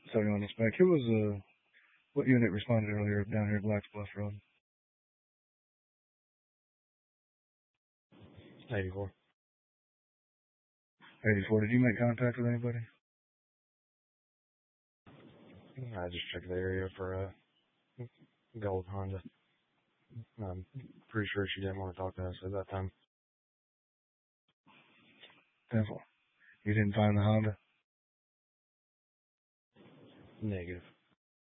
71 spec. Who was what unit responded earlier down here at Blacks Bluff Road? 84. 84. Did you make contact with anybody? I just checked the area for a gold Honda. I'm pretty sure she didn't want to talk to us at that time. Definitely. You didn't find the Honda? Negative.